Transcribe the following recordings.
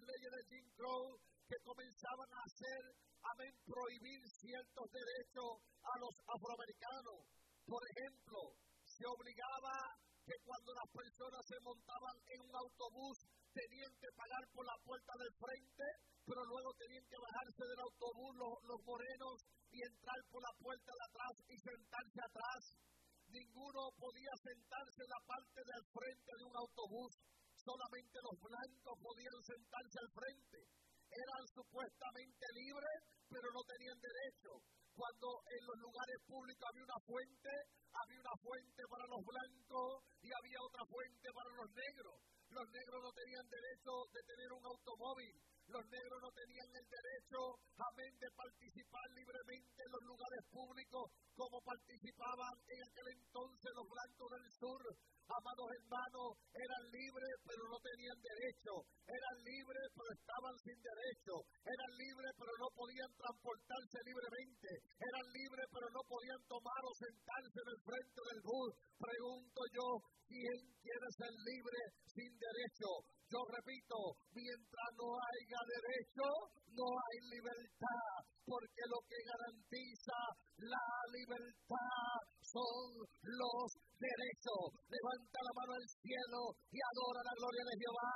leyes de Jim Crow que comenzaban a hacer, prohibir ciertos derechos a los afroamericanos. Por ejemplo, se obligaba que cuando las personas se montaban en un autobús tenían que pagar por la puerta del frente, pero luego tenían que bajarse del autobús los morenos y entrar por la puerta de atrás y sentarse atrás. Ninguno podía sentarse en la parte del frente de un autobús, solamente los blancos podían sentarse al frente. Eran supuestamente libres, pero no tenían derecho. Cuando en los lugares públicos había una fuente para los blancos y había otra fuente para los negros. Los negros no tenían derecho de tener un automóvil. Los negros no tenían el derecho, de participar libremente en los lugares públicos como participaban en aquel entonces los blancos del sur. Amados hermanos, eran libres pero no tenían derecho. Eran libres pero estaban sin derecho. Eran libres pero no podían transportarse libremente. Eran libres pero no podían tomar o sentarse en el frente del bus. Pregunto yo, ¿quién quiere ser libre sin derecho? Yo repito, mientras no haya derecho, no hay libertad, porque lo que garantiza la libertad son los derechos. Levanta la mano al cielo y adora la gloria de Jehová.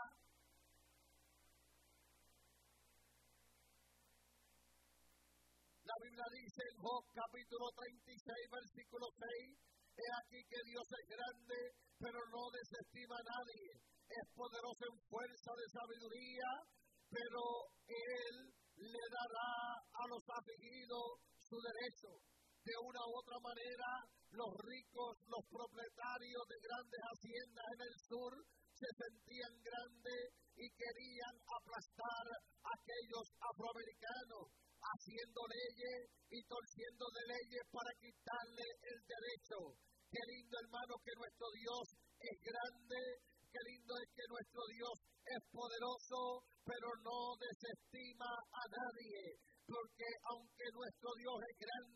La Biblia dice en Job capítulo 36, versículo 6, he aquí que Dios es grande, pero no desestima a nadie. Es poderoso en fuerza de sabiduría, pero Él le dará a los afligidos su derecho. De una u otra manera, los ricos, los propietarios de grandes haciendas en el sur, se sentían grandes y querían aplastar a aquellos afroamericanos, haciendo leyes y torciendo de leyes para quitarle el derecho. Qué lindo, hermano, que nuestro Dios es grande. Qué lindo es que nuestro Dios es poderoso, pero no desestima a nadie. Porque aunque nuestro Dios es grande,